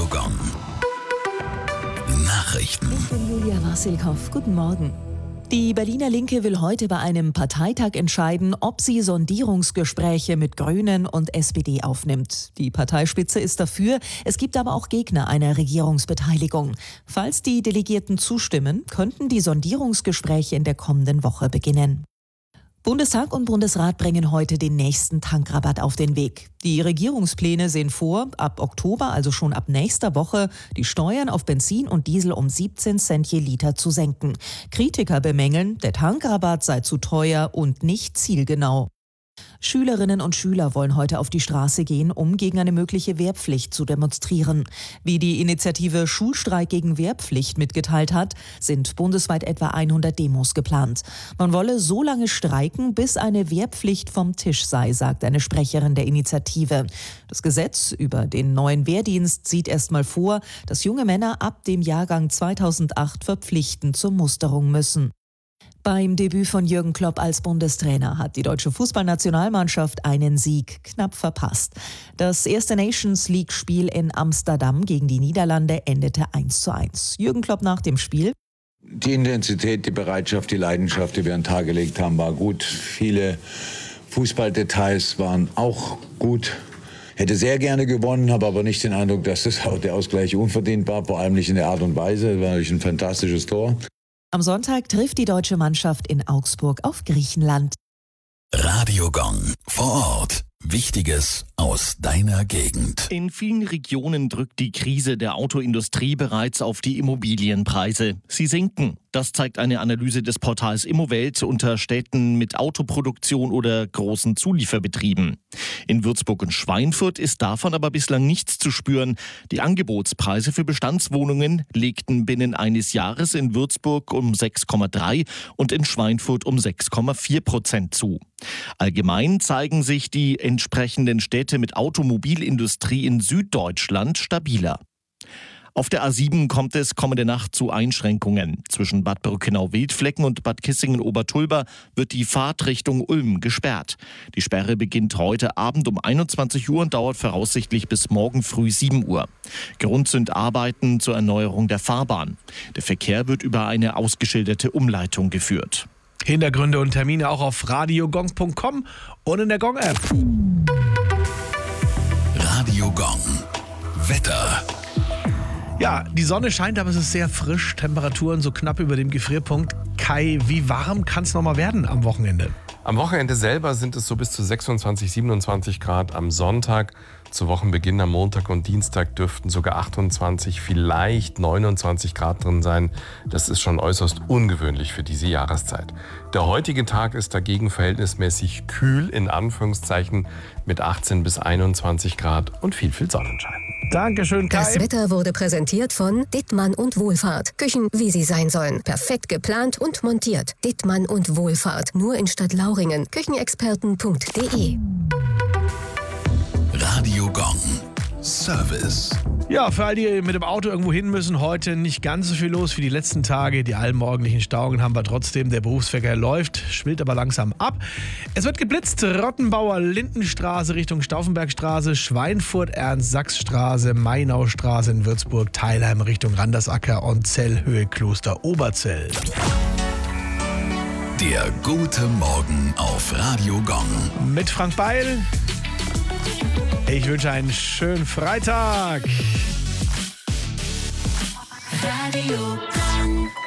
Gong. Nachrichten. Ich bin Julia Wassilkow. Guten Morgen. Die Berliner Linke will heute bei einem Parteitag entscheiden, ob sie Sondierungsgespräche mit Grünen und SPD aufnimmt. Die Parteispitze ist dafür, es gibt aber auch Gegner einer Regierungsbeteiligung. Falls die Delegierten zustimmen, könnten die Sondierungsgespräche in der kommenden Woche beginnen. Bundestag und Bundesrat bringen heute den nächsten Tankrabatt auf den Weg. Die Regierungspläne sehen vor, ab Oktober, also schon ab nächster Woche, die Steuern auf Benzin und Diesel um 17 Cent je Liter zu senken. Kritiker bemängeln, der Tankrabatt sei zu teuer und nicht zielgenau. Schülerinnen und Schüler wollen heute auf die Straße gehen, um gegen eine mögliche Wehrpflicht zu demonstrieren. Wie die Initiative Schulstreik gegen Wehrpflicht mitgeteilt hat, sind bundesweit etwa 100 Demos geplant. Man wolle so lange streiken, bis eine Wehrpflicht vom Tisch sei, sagt eine Sprecherin der Initiative. Das Gesetz über den neuen Wehrdienst sieht erst mal vor, dass junge Männer ab dem Jahrgang 2008 verpflichtend zur Musterung müssen. Beim Debüt von Jürgen Klopp als Bundestrainer hat die deutsche Fußballnationalmannschaft einen Sieg knapp verpasst. Das erste Nations-League-Spiel in Amsterdam gegen die Niederlande endete 1:1. Jürgen Klopp nach dem Spiel: Die Intensität, die Bereitschaft, die Leidenschaft, die wir an den Tag gelegt haben, war gut. Viele Fußballdetails waren auch gut. Hätte sehr gerne gewonnen, habe aber nicht den Eindruck, dass der Ausgleich unverdient war, vor allem nicht in der Art und Weise. Das war natürlich ein fantastisches Tor. Am Sonntag trifft die deutsche Mannschaft in Augsburg auf Griechenland. Radio Gong. Vor Ort. Wichtiges aus deiner Gegend. In vielen Regionen drückt die Krise der Autoindustrie bereits auf die Immobilienpreise. Sie sinken. Das zeigt eine Analyse des Portals Immowelt unter Städten mit Autoproduktion oder großen Zulieferbetrieben. In Würzburg und Schweinfurt ist davon aber bislang nichts zu spüren. Die Angebotspreise für Bestandswohnungen legten binnen eines Jahres in Würzburg um 6,3 und in Schweinfurt um 6,4% zu. Allgemein zeigen sich die entsprechenden Städte mit Automobilindustrie in Süddeutschland stabiler. Auf der A7 kommt es kommende Nacht zu Einschränkungen. Zwischen Bad Brückenau-Wildflecken und Bad Kissingen-Obertulba wird die Fahrt Richtung Ulm gesperrt. Die Sperre beginnt heute Abend um 21 Uhr und dauert voraussichtlich bis morgen früh 7 Uhr. Grund sind Arbeiten zur Erneuerung der Fahrbahn. Der Verkehr wird über eine ausgeschilderte Umleitung geführt. Hintergründe und Termine auch auf radiogong.com und in der Gong-App. Radio Gong. Wetter. Ja, die Sonne scheint, aber es ist sehr frisch. Temperaturen so knapp über dem Gefrierpunkt. Kai, wie warm kann es nochmal werden am Wochenende? Am Wochenende selber sind es so bis zu 26, 27 Grad. Am Sonntag, zu Wochenbeginn am Montag und Dienstag dürften sogar 28, vielleicht 29 Grad drin sein. Das ist schon äußerst ungewöhnlich für diese Jahreszeit. Der heutige Tag ist dagegen verhältnismäßig kühl, in Anführungszeichen, mit 18 bis 21 Grad und viel Sonnenschein. Dankeschön, Kai. Das Wetter wurde präsentiert von Dittmann und Wohlfahrt. Küchen, wie sie sein sollen. Perfekt geplant und montiert. Dittmann und Wohlfahrt. Nur in Stadtlauringen. Küchenexperten.de. Radio Gong. Service. Ja, für all die mit dem Auto irgendwo hin müssen, heute nicht ganz so viel los wie die letzten Tage. Die allmorgendlichen Stauungen haben wir trotzdem. Der Berufsverkehr läuft, schwillt aber langsam ab. Es wird geblitzt. Rottenbauer Lindenstraße Richtung Stauffenbergstraße, Schweinfurt Ernst-Sachs-Straße, Mainaustraße in Würzburg, Teilheim Richtung Randersacker und Zellhöhe Kloster Oberzell. Der gute Morgen auf Radio Gong. Mit Frank Beil. Ich wünsche einen schönen Freitag. Radio Gong.